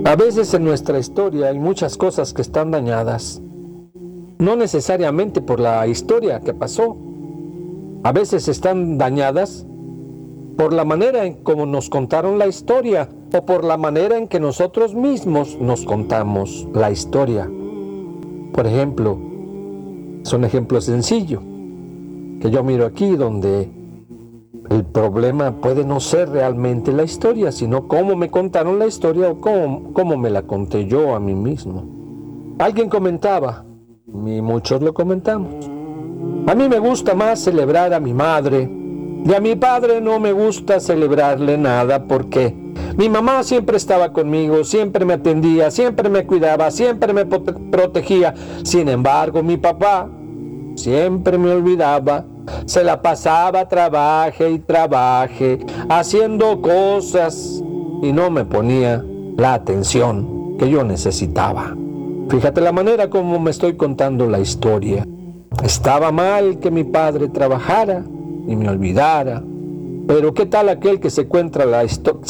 A veces en nuestra historia hay muchas cosas que están dañadas, no necesariamente por la historia que pasó. A veces están dañadas por la manera en cómo nos contaron la historia o por la manera en que nosotros mismos nos contamos la historia. Por ejemplo, es un ejemplo sencillo que yo miro aquí, donde el problema puede no ser realmente la historia, sino cómo me contaron la historia o cómo me la conté yo a mí mismo. Alguien comentaba, y muchos lo comentamos: a mí me gusta más celebrar a mi madre, y a mi padre no me gusta celebrarle nada porque mi mamá siempre estaba conmigo, siempre me atendía, siempre me cuidaba, siempre me protegía. Sin embargo, mi papá siempre me olvidaba, se la pasaba trabaje y trabaje, haciendo cosas y no me ponía la atención que yo necesitaba. Fíjate la manera como me estoy contando la historia. Estaba mal que mi padre trabajara y me olvidara, pero ¿qué tal aquel que se cuenta la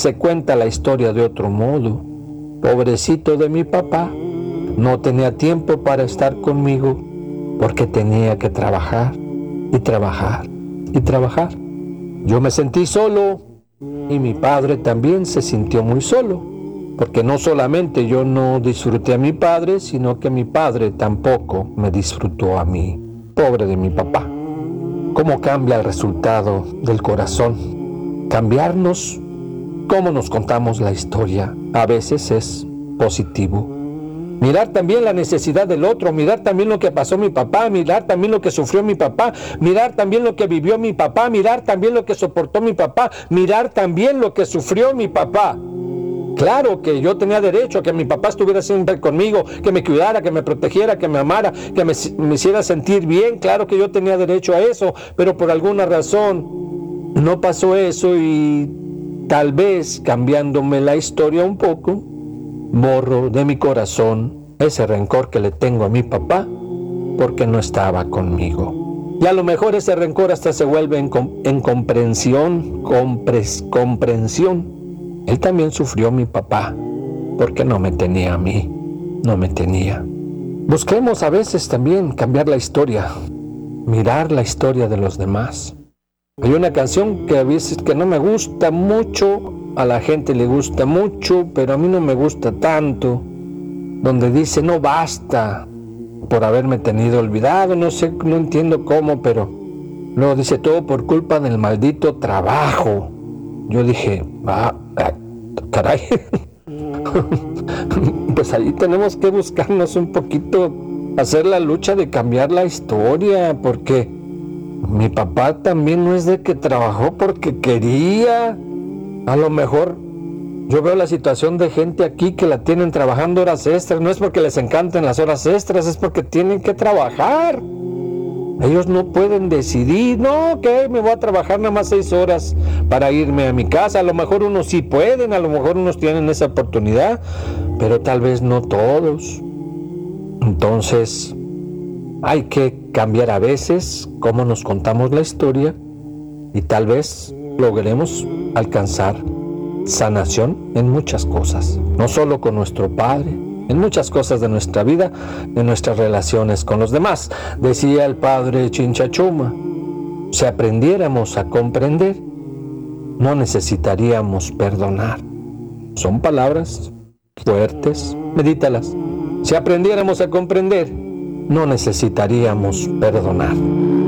historia de otro modo? Pobrecito de mi papá, no tenía tiempo para estar conmigo porque tenía que trabajar y trabajar y trabajar. Yo me sentí solo y mi padre también se sintió muy solo, porque no solamente yo no disfruté a mi padre, sino que mi padre tampoco me disfrutó a mí. Pobre de mi papá. ¿Cómo cambia el resultado del corazón? Cambiarnos cómo nos contamos la historia a veces es positivo. Mirar también la necesidad del otro, mirar también lo que pasó mi papá, mirar también lo que sufrió mi papá, mirar también lo que vivió mi papá, mirar también lo que soportó mi papá, mirar también lo que sufrió mi papá. Claro que yo tenía derecho a que mi papá estuviera siempre conmigo, que me cuidara, que me protegiera, que me amara, que me hiciera sentir bien. Claro que yo tenía derecho a eso, pero por alguna razón no pasó eso y tal vez cambiándome la historia un poco, borro de mi corazón ese rencor que le tengo a mi papá porque no estaba conmigo. Y a lo mejor ese rencor hasta se vuelve en comprensión. Él también sufrió, mi papá, porque no me tenía a mí, no me tenía. Busquemos a veces también cambiar la historia, mirar la historia de los demás. Hay una canción que a veces que no me gusta mucho, a la gente le gusta mucho, pero a mí no me gusta tanto, donde dice: no basta por haberme tenido olvidado, no sé, no entiendo cómo, pero luego dice: todo por culpa del maldito trabajo. Yo dije: caray, pues ahí tenemos que buscarnos un poquito, hacer la lucha de cambiar la historia, porque mi papá también no es de que trabajó porque quería. A lo mejor yo veo la situación de gente aquí que la tienen trabajando horas extras, no es porque les encanten las horas extras, es porque tienen que trabajar. Ellos no pueden decidir, no, que me voy a trabajar nada más 6 horas para irme a mi casa. A lo mejor unos sí pueden, a lo mejor unos tienen esa oportunidad, pero tal vez no todos. Entonces, hay que cambiar a veces cómo nos contamos la historia y tal vez logremos alcanzar sanación en muchas cosas, no solo con nuestro Padre, en muchas cosas de nuestra vida, de nuestras relaciones con los demás. Decía el padre Chinchachuma: si aprendiéramos a comprender, no necesitaríamos perdonar. Son palabras fuertes, medítalas. Si aprendiéramos a comprender, no necesitaríamos perdonar.